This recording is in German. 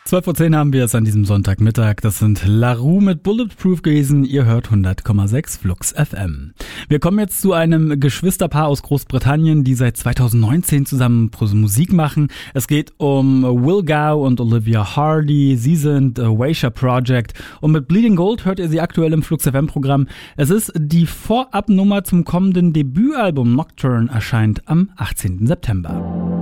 12:10 haben wir es an diesem Sonntagmittag. Das sind LaRue mit Bulletproof gewesen. Ihr hört 100,6 Flux FM. Wir kommen jetzt zu einem Geschwisterpaar aus Großbritannien, die seit 2019 zusammen Musik machen. Es geht um Will Gow und Olivia Hardy. Sie sind Waysha Project. Und mit Bleeding Gold hört ihr sie aktuell im Flux FM-Programm. Es ist die Vorabnummer zum kommenden Debütalbum. Nocturne erscheint am 18. September.